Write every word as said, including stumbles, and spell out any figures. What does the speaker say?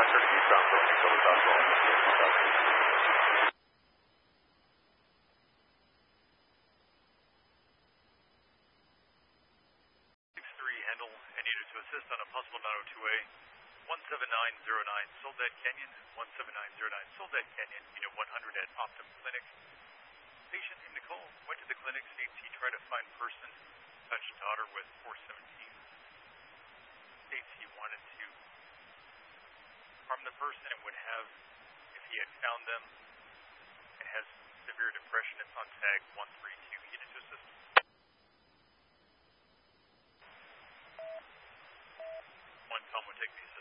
turning eastbound, Philippine Cover Southwall. six three, handle and needed to assist on a possible nine oh two A. one seven nine zero nine, Soledad Canyon, one seven nine zero nine, Soledad Canyon, unit one hundred at Optum Clinic. Patient named Nicole went to the clinic, states he tried to find person, touched daughter with four seventeen. States he wanted to harm the person and would have if he had found them, and has severe depression. It's on tag one three two, unit to assist. One Tom would take these.